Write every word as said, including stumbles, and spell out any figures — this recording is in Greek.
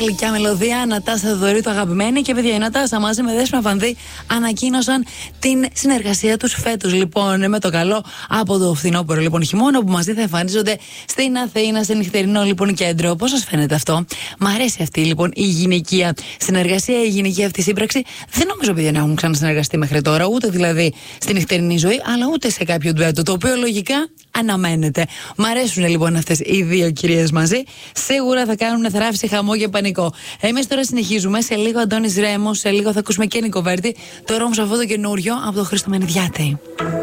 γλυκιά μελωδία. Νατάσα Θεοδωρήτου, αγαπημένη. Και παιδιά, η Νατάσα μαζί με Δέσποινα Βανδύ ανακοίνωσαν την συνεργασία τους φέτος. Λοιπόν, με το καλό από το φθινόπωρο λοιπόν χειμώνα, που μαζί θα εμφανίζονται στην Αθήνα, σε νυχτερινό λοιπόν κέντρο. Πώς σας φαίνεται αυτό? Μ' αρέσει αυτή λοιπόν η γυναικεία συνεργασία, η γυναικεία αυτή σύμπραξη. Δεν νομίζω, παιδιά, να έχουν ξανασυνεργαστεί μέχρι τώρα, ούτε δηλαδή στη νυχτερινή ζωή, αλλά ούτε σε κάποιο ντουέτο, το οποίο λογικά αναμένεται. Μ' αρέσουν λοιπόν αυτές οι δύο κυρίες μαζί. Σίγουρα θα κάνουν θράψη, χαμό και πανικό. Εμείς τώρα συνεχίζουμε. Σε λίγο Αντώνης Ρέμος, σε λίγο θα ακούσουμε και Νικοβέρτη. Τώρα όμως αυτό το καινούριο από τον Χρήστο Μενιδιάτη.